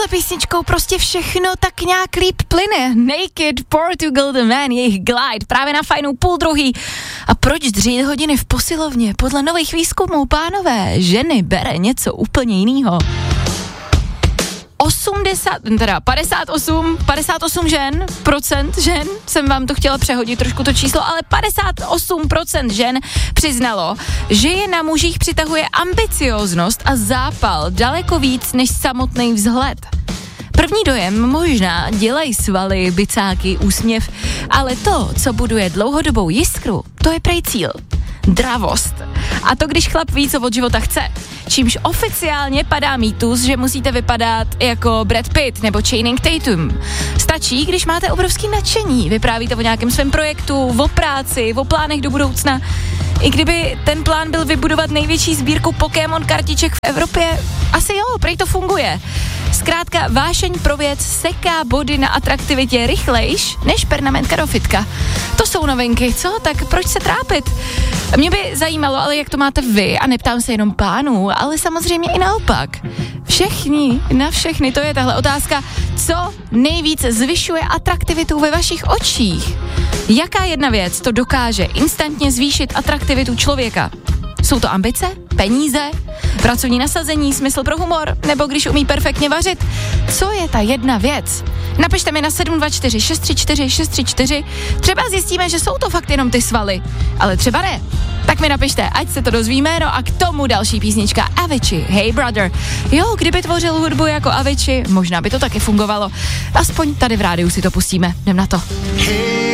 touhle písničkou prostě všechno tak nějak líp plyne. Naked Portugal The Man, jejich Glide, právě na Fajnu 12:30. A proč dřít hodiny v posilovně? Podle nových výzkumů, pánové, ženy bere něco úplně jinýho. 58 žen, jsem vám to chtěla přehodit trošku to číslo, ale 58% žen přiznalo, že je na mužích přitahuje ambicióznost a zápal daleko víc než samotný vzhled. První dojem možná dělají svaly, bicáky, úsměv, ale to, co buduje dlouhodobou jiskru, to je prej cíl. Dravost. A to, když chlap ví, co od života chce. Čímž oficiálně padá mýtus, že musíte vypadat jako Brad Pitt nebo Channing Tatum. Stačí, když máte obrovský nadšení, vyprávíte o nějakém svém projektu, o práci, o plánech do budoucna. I kdyby ten plán byl vybudovat největší sbírku Pokémon kartiček v Evropě, asi jo, prej to funguje. Zkrátka, vášeň pro věc seká body na atraktivitě rychlejš než pernamentka do fitka. To jsou novinky, co? Tak proč se trápit? Mě by zajímalo, ale jak to máte vy, a neptám se jenom pánů, ale samozřejmě i naopak. Na všechny, to je tahle otázka, co nejvíc zvyšuje atraktivitu ve vašich očích? Jaká jedna věc to dokáže instantně zvýšit atraktivitu člověka? Jsou to ambice, peníze, pracovní nasazení, smysl pro humor, nebo když umí perfektně vařit? Co je ta jedna věc? Napište mi na 724 634 634, třeba zjistíme, že jsou to fakt jenom ty svaly, ale třeba ne. Tak mi napište, ať se to dozvíme, no a k tomu další písnička Avicii, Hey Brother. Jo, kdyby tvořil hudbu jako Avicii, možná by to taky fungovalo. Aspoň tady v rádiu si to pustíme, jdem na to.